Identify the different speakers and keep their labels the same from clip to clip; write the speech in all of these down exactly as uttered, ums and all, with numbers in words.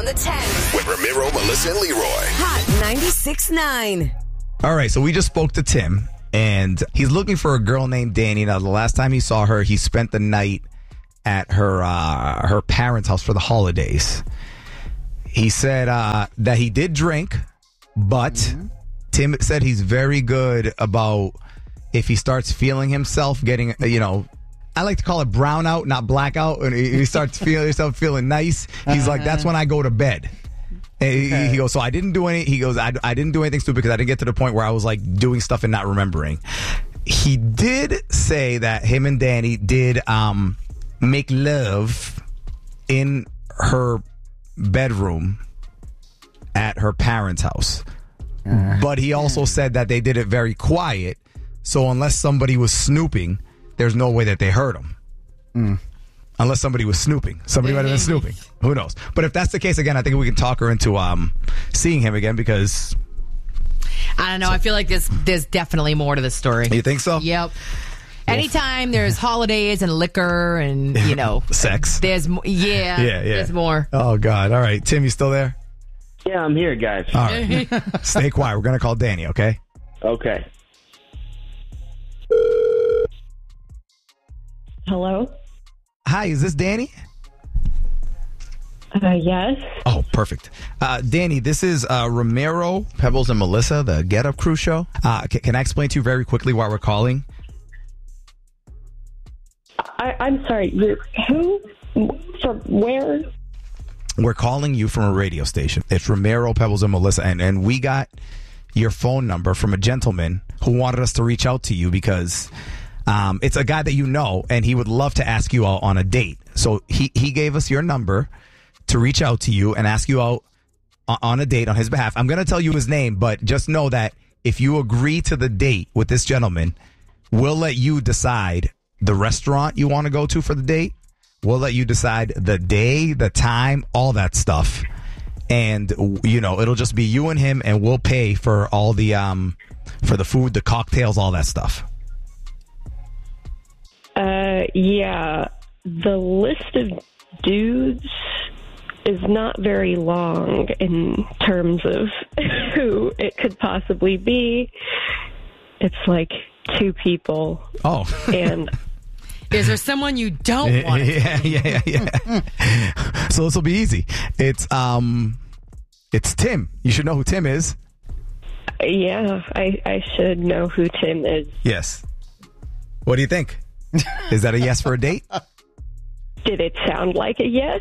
Speaker 1: the ten.
Speaker 2: With Ramiro, Melissa, and Leroy.
Speaker 1: Hot ninety-six point nine.
Speaker 3: All right, so we just spoke to Tim, and he's looking for a girl named Danny. Now, the last time he saw her, he spent the night at her uh, her parents' house for the holidays. He said uh, that he did drink, but mm-hmm. Tim said he's very good about if he starts feeling himself getting, you know, I like to call it brownout, not blackout. And he starts feeling himself feeling nice. He's uh-huh. like, that's when I go to bed. And okay. he, he goes, so I didn't do any. He goes, I, I didn't do anything stupid because I didn't get to the point where I was like doing stuff and not remembering. He did say that him and Danny did um, make love in her bedroom at her parents' house. Uh, but he also said that they did it very quiet. So unless somebody was snooping, there's no way that they heard him. Mm. Unless somebody was snooping. Somebody might have been snooping. Who knows? But if that's the case, again, I think we can talk her into um, seeing him again because...
Speaker 4: I don't know. So, I feel like there's, there's definitely more to the story.
Speaker 3: You think so?
Speaker 4: Yep. Anytime there's holidays and liquor and, you know...
Speaker 3: Sex.
Speaker 4: There's more. Yeah, yeah, yeah. There's more.
Speaker 3: Oh, God. All right. Tim, you still there?
Speaker 5: Yeah, I'm here, guys.
Speaker 3: All right. Stay quiet. We're going to call Danny, okay?
Speaker 5: Okay.
Speaker 6: Hello?
Speaker 3: Hi, is this Danny?
Speaker 6: Uh, yes.
Speaker 3: Oh, perfect. Uh, Danny, this is uh, Ramiro, Pebbles, and Melissa, the Get Up Crew show. Uh, can, can I explain to you very quickly why we're calling?
Speaker 6: I, I'm sorry. You're, who? From where?
Speaker 3: We're calling you from a radio station. It's Ramiro, Pebbles, and Melissa, and, and we got your phone number from a gentleman who wanted us to reach out to you because... Um, it's a guy that you know, and he would love to ask you out on a date. So he, he gave us your number to reach out to you and ask you out on a date on his behalf. I'm going to tell you his name, but just know that if you agree to the date with this gentleman, we'll let you decide the restaurant you want to go to for the date. We'll let you decide the day, the time, all that stuff. And, you know, it'll just be you and him, and we'll pay for all the, um, for the food, the cocktails, all that stuff.
Speaker 6: Uh, yeah, the list of dudes is not very long in terms of who it could possibly be. It's like two people.
Speaker 3: Oh.
Speaker 6: And
Speaker 4: is there someone you don't want?
Speaker 3: Yeah, yeah, yeah. So this will be easy. It's um, it's Tim. You should know who Tim is.
Speaker 6: Yeah, I, I should know who Tim is.
Speaker 3: Yes. What do you think? Is that a yes for a date?
Speaker 6: Did it sound like a yes?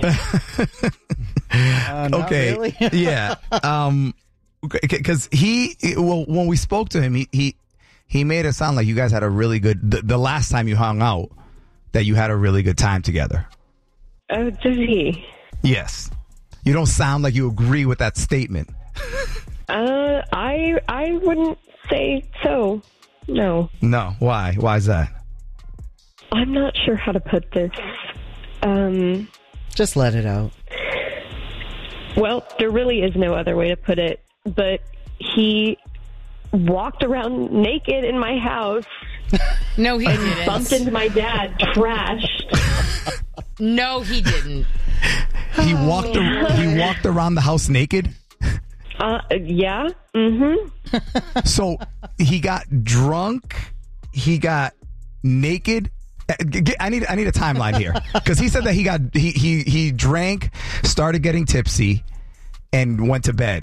Speaker 7: uh,
Speaker 3: okay.
Speaker 7: Really?
Speaker 3: Yeah. Um, because he, well, when we spoke to him, he, he he made it sound like you guys had a really good. The, the last time you hung out, that you had a really good time together.
Speaker 6: Oh, did he?
Speaker 3: Yes. You don't sound like you agree with that statement.
Speaker 6: uh, I I wouldn't say so. No.
Speaker 3: No. Why? Why is that?
Speaker 6: I'm not sure how to put this. Um,
Speaker 7: Just let it out.
Speaker 6: Well, there really is no other way to put it, but he walked around naked in my house.
Speaker 4: No, he didn't.
Speaker 6: Bumped into my dad, trashed.
Speaker 4: No, he didn't.
Speaker 3: He walked. Ar- he walked around the house naked.
Speaker 6: Uh, yeah. Mm-hmm.
Speaker 3: So he got drunk. He got naked. I need I need a timeline here because he said that he got he, he he drank, started getting tipsy, and went to bed.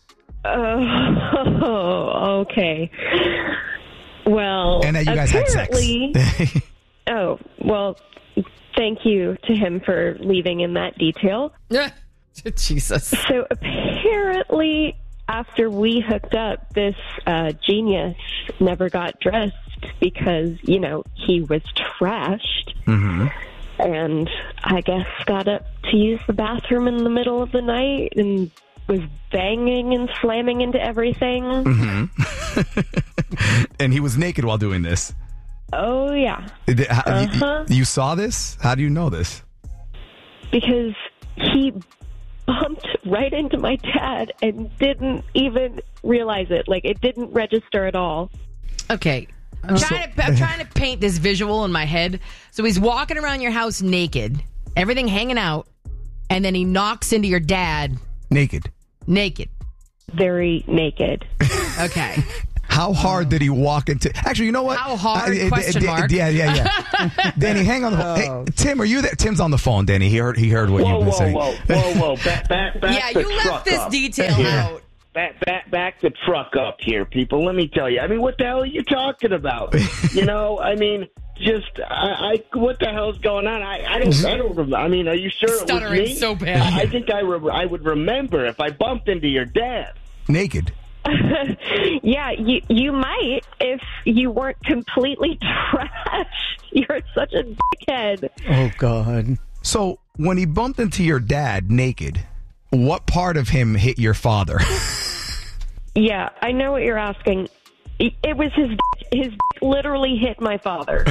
Speaker 6: Oh, okay. Well,
Speaker 3: and that you guys had sex.
Speaker 6: Oh, well, thank you to him for leaving in that detail.
Speaker 4: Jesus.
Speaker 6: So apparently, after we hooked up, this uh, genius never got dressed because, you know, he was trashed.
Speaker 3: Mm-hmm.
Speaker 6: And I guess got up to use the bathroom in the middle of the night and was banging and slamming into everything.
Speaker 3: Mm-hmm. And he was naked while doing this.
Speaker 6: Oh, yeah.
Speaker 3: Did, how,
Speaker 6: uh-huh.
Speaker 3: you, you saw this? How do you know this?
Speaker 6: Because he bumped right into my dad and didn't even realize it. Like, it didn't register at all.
Speaker 4: Okay. I'm trying, to, I'm trying to paint this visual in my head. So he's walking around your house naked, everything hanging out, and then he knocks into your dad
Speaker 3: Naked.
Speaker 4: Naked.
Speaker 6: Very naked.
Speaker 4: Okay.
Speaker 3: How hard did he walk into? Actually, you know what?
Speaker 4: How hard?
Speaker 3: Uh,
Speaker 4: question
Speaker 3: d-
Speaker 4: mark.
Speaker 3: Yeah, yeah, yeah. Danny, hang on the phone. Hey, Tim, are you there? Tim's on the phone, Danny. He heard. He heard what
Speaker 5: Whoa,
Speaker 3: you've been
Speaker 5: whoa,
Speaker 3: saying.
Speaker 5: whoa, whoa, whoa! Back, back, back
Speaker 4: Yeah,
Speaker 5: the
Speaker 4: you
Speaker 5: truck
Speaker 4: left this
Speaker 5: up.
Speaker 4: detail
Speaker 3: Yeah.
Speaker 4: out.
Speaker 5: Back, back, back the truck up here, people. Let me tell you. I mean, what the hell are you talking about? You know, I mean, just, I, I what the hell's going on? I, I don't, I don't. rem- I mean, are you sure it was
Speaker 4: Stuttering
Speaker 5: me?
Speaker 4: so bad.
Speaker 5: I, I think I, re- I would remember if I bumped into your dad.
Speaker 3: Naked.
Speaker 6: Yeah, you you might if you weren't completely trashed. You're such a dickhead.
Speaker 2: Oh, God.
Speaker 3: So when he bumped into your dad naked, what part of him hit your father?
Speaker 6: Yeah, I know what you're asking. It it was his dick. His dick literally hit my father.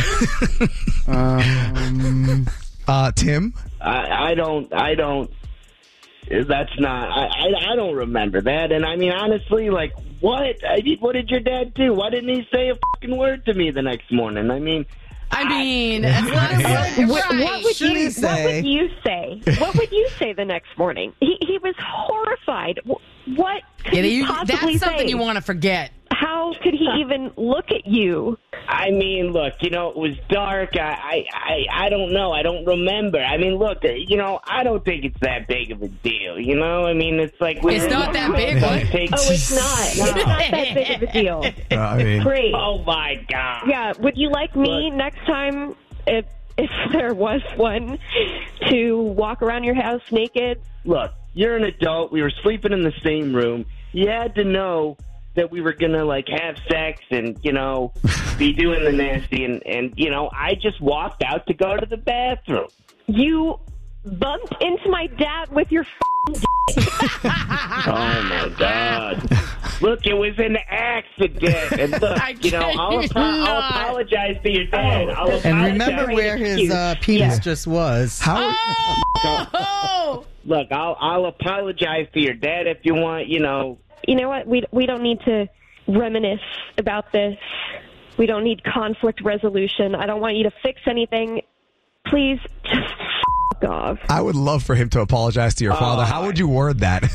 Speaker 2: Um,
Speaker 3: Uh, Tim?
Speaker 5: I, I don't, I don't. That's not. I, I, I don't remember that. And I mean, honestly, like, what? I mean, what did your dad do? Why didn't he say a fucking word to me the next morning? I mean,
Speaker 4: I mean, it's not a
Speaker 6: What,
Speaker 4: right.
Speaker 6: what would
Speaker 2: Should
Speaker 6: you
Speaker 2: he
Speaker 6: What
Speaker 2: say?
Speaker 6: would you say? What would you say the next morning? He he was horrified. Wh- What could
Speaker 4: Yeah,
Speaker 6: he
Speaker 4: you,
Speaker 6: possibly
Speaker 4: that's something
Speaker 6: say?
Speaker 4: you want to forget.
Speaker 6: How could he even look at you?
Speaker 5: I mean, look, you know, it was dark. I, I, I, I don't know. I don't remember. I mean, look, you know, I don't think it's that big of a deal. You know, I mean, it's like we
Speaker 4: It's not that big,
Speaker 5: Don't
Speaker 4: what?
Speaker 5: take-
Speaker 6: Oh, it's not. It's not that big of a deal.
Speaker 3: Uh, I mean,
Speaker 6: Great.
Speaker 5: Oh my God.
Speaker 6: Yeah. Would you like me
Speaker 5: Look.
Speaker 6: next time, if if there was one, to walk around your house naked?
Speaker 5: Look, you're an adult. We were sleeping in the same room. You had to know that we were gonna like have sex and you know be doing the nasty and and you know I just walked out to go to the bathroom.
Speaker 6: You bumped into my dad with your f***ing
Speaker 5: Oh my God! Look, it was an accident. And look,
Speaker 4: I
Speaker 5: you know, I'll, apo- I'll
Speaker 4: cannot.
Speaker 5: apologize to your dad. I'll
Speaker 2: and
Speaker 5: apologize.
Speaker 2: remember where his uh, penis
Speaker 6: Yeah.
Speaker 2: just was.
Speaker 3: how?
Speaker 4: Oh!
Speaker 5: Look, I'll I'll apologize to your dad if you want. You know,
Speaker 6: You know what? We we don't need to reminisce about this. We don't need conflict resolution. I don't want you to fix anything. Please, just f*** off.
Speaker 3: I would love for him to apologize to your father. How would you word that?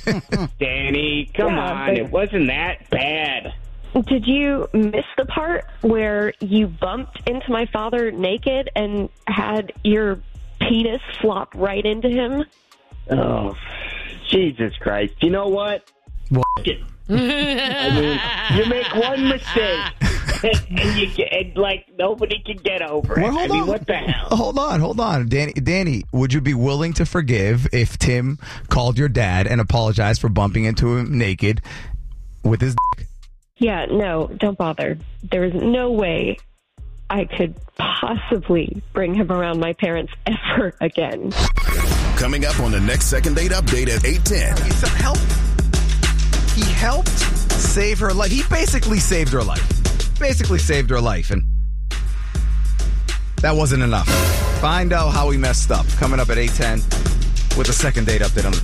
Speaker 5: Danny, come
Speaker 6: Yeah,
Speaker 5: on,
Speaker 6: but-
Speaker 5: it wasn't that bad.
Speaker 6: Did you miss the part where you bumped into my father naked and had your penis flop right into him?
Speaker 5: Oh, Jesus Christ! You know what?
Speaker 3: What?
Speaker 5: F- it. I mean, you make one mistake, and, and you get, and, like nobody can get over it.
Speaker 3: Well,
Speaker 5: I
Speaker 3: hold
Speaker 5: mean,
Speaker 3: on.
Speaker 5: what the hell?
Speaker 3: Hold on, hold on. Danny, Danny, would you be willing to forgive if Tim called your dad and apologized for bumping into him naked with his dick?
Speaker 6: Yeah, no, don't bother. There's no way I could possibly bring him around my parents ever again.
Speaker 7: Coming up on the next Second Date Update at eight ten.
Speaker 3: He said help. He helped save her life. He basically saved her life. Basically saved her life. And that wasn't enough. Find out how he messed up. Coming up at eight ten with a Second Date Update on the